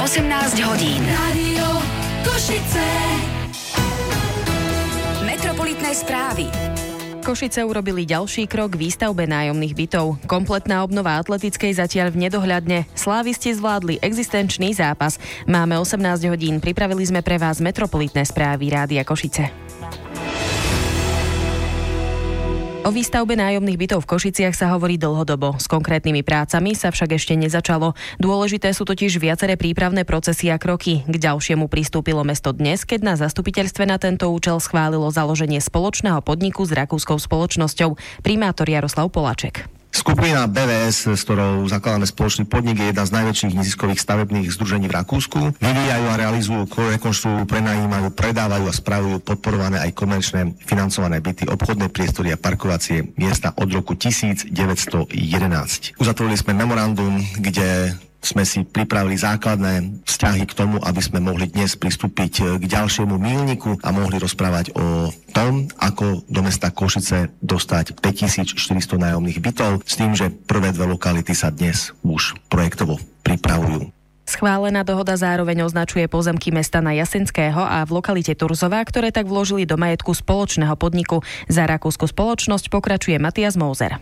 18 hodín. Rádio Košice. Metropolitné správy. Košice urobili ďalší krok k výstavbe nájomných bytov. Kompletná obnova atletickej zatiaľ v nedohľadne. Slávisti zvládli existenčný zápas. Máme 18 hodín, pripravili sme pre vás metropolitné správy Rádia Košice. O výstavbe nájomných bytov v Košiciach sa hovorí dlhodobo. S konkrétnymi prácami sa však ešte nezačalo. Dôležité sú totiž viaceré prípravné procesy a kroky. K ďalšiemu pristúpilo mesto dnes, keď na zastupiteľstve na tento účel schválilo založenie spoločného podniku s rakúskou spoločnosťou. Primátor Jaroslav Poláček. Skupina BVS, s ktorou zakladáme spoločný podnik, je jedna z najväčších neziskových stavebných združení v Rakúsku. Vyvíjajú a realizujú, rekonštruujú, prenajímajú, predávajú a spravujú podporované aj komerčné financované byty, obchodné priestory a parkovacie miesta od roku 1911. Uzatvorili sme memorandum, kde sme si pripravili základné vzťahy k tomu, aby sme mohli dnes pristúpiť k ďalšiemu míľniku a mohli rozprávať o tom, ako do mesta Košice dostať 5400 nájomných bytov, s tým, že prvé dve lokality sa dnes už projektovo pripravujú. Schválená dohoda zároveň označuje pozemky mesta na Jasenského a v lokalite Turzová, ktoré tak vložili do majetku spoločného podniku. Za rakúsku spoločnosť pokračuje Matias Moser.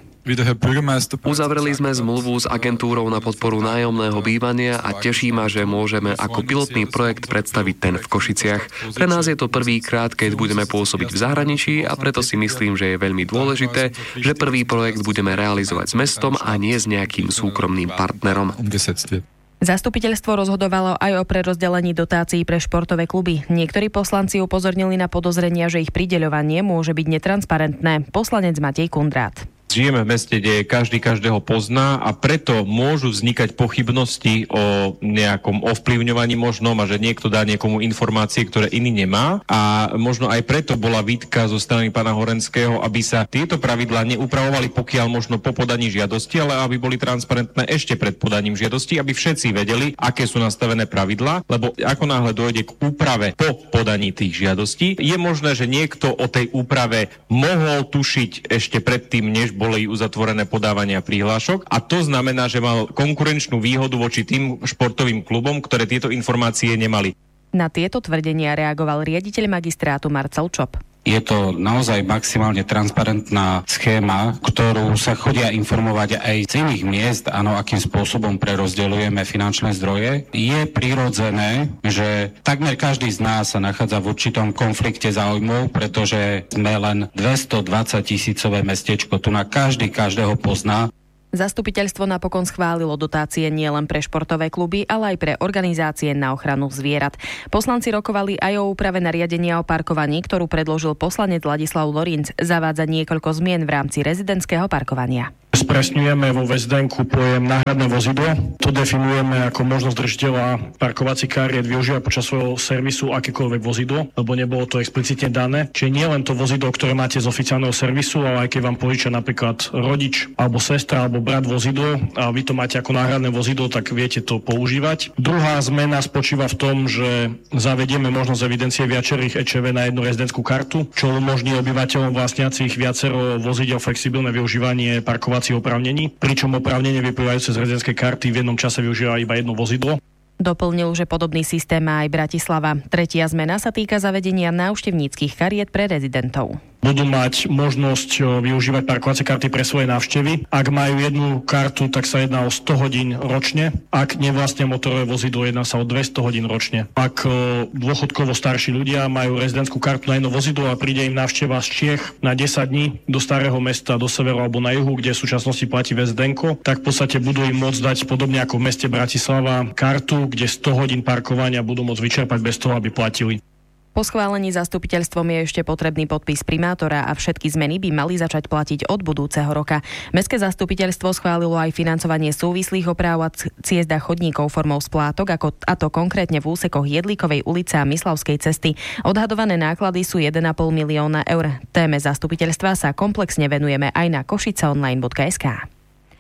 Uzavreli sme zmluvu s agentúrou na podporu nájomného bývania a teší ma, že môžeme ako pilotný projekt predstaviť ten v Košiciach. Pre nás je to prvýkrát, keď budeme pôsobiť v zahraničí a preto si myslím, že je veľmi dôležité, že prvý projekt budeme realizovať s mestom a nie s nejakým súkromným partnerom. Zastupiteľstvo rozhodovalo aj o prerozdelení dotácií pre športové kluby. Niektorí poslanci upozornili na podozrenia, že ich prideľovanie môže byť netransparentné. Poslanec Matej Kundrát. Žijeme v meste, kde každý každého pozná a preto môžu vznikať pochybnosti o nejakom ovplyvňovaní možnom a že niekto dá niekomu informácie, ktoré iný nemá. A možno aj preto bola výtka zo strany pána Horenského, aby sa tieto pravidlá neupravovali pokiaľ možno po podaní žiadosti, ale aby boli transparentné ešte pred podaním žiadosti, aby všetci vedeli, aké sú nastavené pravidlá, lebo ako náhle dojde k úprave po podaní tých žiadostí, je možné, že niekto o tej úprave mohol tušiť ešte predtým, než boli uzatvorené podávania prihlášok a to znamená, že mal konkurenčnú výhodu voči tým športovým klubom, ktoré tieto informácie nemali. Na tieto tvrdenia reagoval riaditeľ magistrátu Marcel Čop. Je to naozaj maximálne transparentná schéma, ktorú sa chodia informovať aj z iných miest, áno, akým spôsobom prerozdeľujeme finančné zdroje. Je prirodzené, že takmer každý z nás sa nachádza v určitom konflikte záujmov, pretože sme len 220 000 mestečko. Tu na každého pozná. Zastupiteľstvo napokon schválilo dotácie nielen pre športové kluby, ale aj pre organizácie na ochranu zvierat. Poslanci rokovali aj o úprave nariadenia o parkovaní, ktorú predložil poslanec Ladislav Lorinc. Zavádza niekoľko zmien v rámci rezidentského parkovania. Spresňujeme vo VSD-ku pojem náhradné vozidlo. To definujeme ako možnosť držiteľa parkovacích kariet využívať počas svojho servisu akékoľvek vozidlo, lebo nebolo to explicitne dané. Čiže nie len to vozidlo, ktoré máte z oficiálneho servisu, ale aj keď vám požiča napríklad rodič alebo sestra alebo brat vozidlo a vy to máte ako náhradné vozidlo, tak viete to používať. Druhá zmena spočíva v tom, že zavedieme možnosť evidencie viacerých EČV na jednu rezidentskú kartu, čo umožní obyvateľom vlastniacich viacero vozidel flexibilné využívanie parkovacích oprávnení, pričom oprávnenie vyplývajúce z rezidentskej karty v jednom čase využíva iba jedno vozidlo. Doplnil, že podobný systém má aj Bratislava. Tretia zmena sa týka zavedenia návštevníckych kariet pre rezidentov. Budú mať možnosť využívať parkovacie karty pre svoje návštevy. Ak majú jednu kartu, tak sa jedná o 100 hodín ročne. Ak nevlastnia motorové vozidlo, jedná sa o 200 hodín ročne. Ak dôchodkovo starší ľudia majú rezidentskú kartu na jedno vozidlo a príde im návšteva z Čiech na 10 dní do starého mesta, do severu alebo na juhu, kde v súčasnosti platí VSD-ko, tak v podstate budú im môcť dať podobne ako v meste Bratislava kartu, kde 100 hodín parkovania budú môcť vyčerpať bez toho, aby platili. Po schválení zastupiteľstvom je ešte potrebný podpis primátora a všetky zmeny by mali začať platiť od budúceho roka. Mestské zastupiteľstvo schválilo aj financovanie súvislých opráv a ciest a chodníkov formou splátok, a to konkrétne v úsekoch Jedlíkovej ulice a Myslavskej cesty. Odhadované náklady sú 1,5 milióna eur. Téme zastupiteľstva sa komplexne venujeme aj na košiceonline.sk.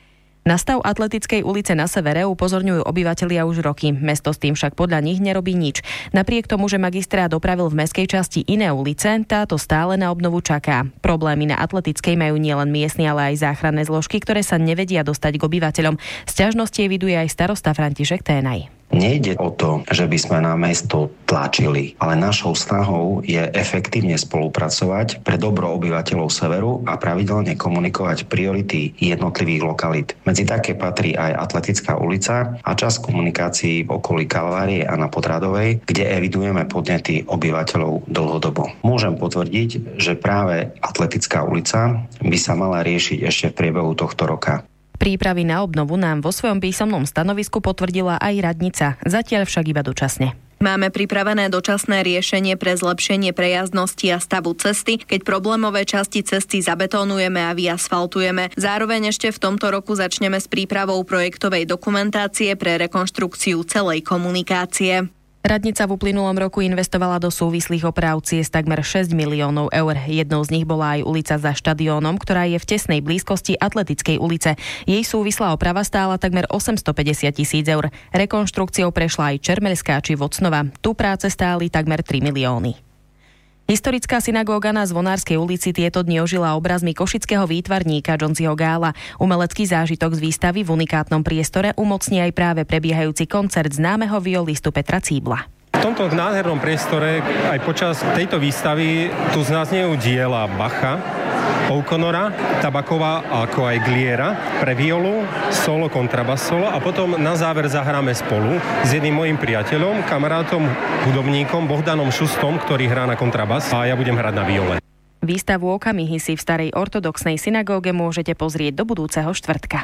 Na stav Atletickej ulice na severe upozorňujú obyvatelia už roky. Mesto s tým však podľa nich nerobí nič. Napriek tomu, že magistrát opravil v mestskej časti iné ulice, táto stále na obnovu čaká. Problémy na Atletickej majú nielen miestni, ale aj záchranné zložky, ktoré sa nevedia dostať k obyvateľom. Sťažnosti eviduje aj starosta František Ténaj. Nejde o to, že by sme na mesto tlačili, ale našou snahou je efektívne spolupracovať pre dobro obyvateľov severu a pravidelne komunikovať priority jednotlivých lokalít. Medzi také patrí aj Atletická ulica a časť komunikácií v okolí Kalvárie a na Podradovej, kde evidujeme podnety obyvateľov dlhodobo. Môžem potvrdiť, že práve Atletická ulica by sa mala riešiť ešte v priebehu tohto roka. Prípravy na obnovu nám vo svojom písomnom stanovisku potvrdila aj radnica, zatiaľ však iba dočasne. Máme pripravené dočasné riešenie pre zlepšenie prejazdnosti a stavu cesty, keď problémové časti cesty zabetónujeme a vyasfaltujeme. Zároveň ešte v tomto roku začneme s prípravou projektovej dokumentácie pre rekonštrukciu celej komunikácie. Radnica v uplynulom roku investovala do súvislých opráv ciest takmer 6 miliónov eur. Jednou z nich bola aj ulica za štadiónom, ktorá je v tesnej blízkosti Atletickej ulice. Jej súvislá oprava stála takmer 850 000 eur. Rekonštrukciou prešla aj Čermelská či Vocnova. Tu práce stáli takmer 3 milióny. Historická synagóga na Zvonárskej ulici tieto dni ožila obrazmi košického výtvarníka Johnsyho Gála. Umelecký zážitok z výstavy v unikátnom priestore umocní aj práve prebiehajúci koncert známeho violistu Petra Cíbla. V tomto nádhernom priestore aj počas tejto výstavy tu znáznejú diela Bacha, O'Connora, Tabaková ako aj Gliera pre violu, solo, kontrabas solo a potom na záver zahráme spolu s jedným mojím priateľom, kamarátom, hudobníkom Bohdanom Šustom, ktorý hrá na kontrabas a ja budem hrať na viole. Výstavu Okamihy si v starej ortodoxnej synagóge môžete pozrieť do budúceho štvrtka.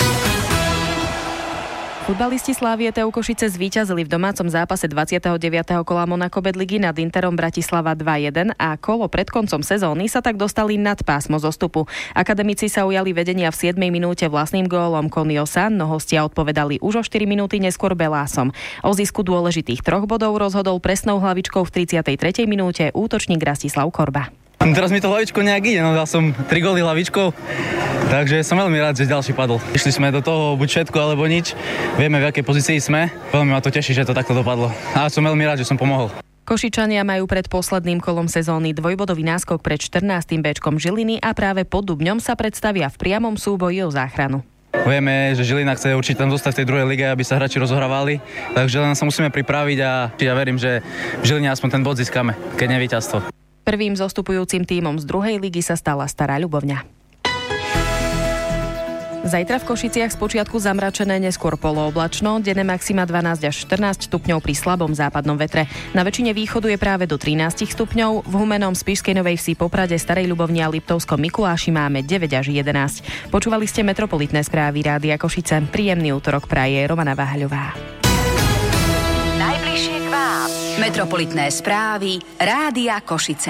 Futbalisti Slavie TU Košice zvíťazili v domácom zápase 29. kola Monaco Bedligy nad Interom Bratislava 2-1 a kolo pred koncom sezóny sa tak dostali nad pásmo zostupu. Akademici sa ujali vedenia v 7. minúte vlastným gólom Koniosa, no hostia odpovedali už o 4 minúty neskôr Belásom. O zisku dôležitých 3 bodov rozhodol presnou hlavičkou v 33. minúte útočník Rastislav Korba. Teraz mi to hlavičko nejak ide, no dal som 3 góly hlavičkou, takže som veľmi rád, že ďalší padol. Išli sme do toho buď všetko alebo nič, vieme v akej pozícii sme, veľmi ma to teší, že to takto dopadlo a som veľmi rád, že som pomohol. Košičania majú pred posledným kolom sezóny dvojbodový náskok pred 14. béčkom Žiliny a práve pod Dubňom sa predstavia v priamom súboji o záchranu. Vieme, že Žilina chce určite tam zostať v tej druhej lige, aby sa hráči rozohrávali, takže len sa musíme pripraviť a ja verím, že v Žiline aspoň ten bod získame, keď nie víťazstvo. Prvým zostupujúcim tímom z druhej ligy sa stala Stará Ľubovňa. Zajtra v Košiciach spočiatku zamračené, neskôr polooblačno, denné maxima 12 až 14 stupňov pri slabom západnom vetre. Na väčšine východu je práve do 13 stupňov, v Humennom, Spišskej Novej Vsi, Poprade, Starej Ľubovni a Liptovskom Mikuláši máme 9 až 11. Počúvali ste metropolitné správy Rádia Košice. Príjemný útorok praje Romana Váhaľová. Najbližšie k vám. Metropolitné správy Rádia Košice.